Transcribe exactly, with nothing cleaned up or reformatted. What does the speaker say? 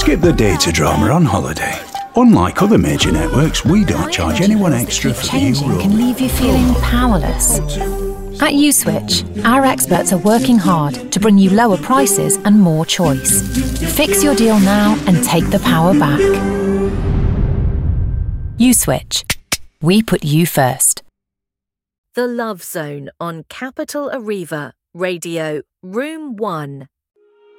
Skip the data drama on holiday. Unlike other major networks, we don't charge anyone extra for the Changing new can leave you feeling powerless. At USwitch, our experts are working hard to bring you lower prices and more choice. Fix your deal now and take the power back. USwitch. We put you first. The Love Zone on Capital Arriva, Radio, Room one.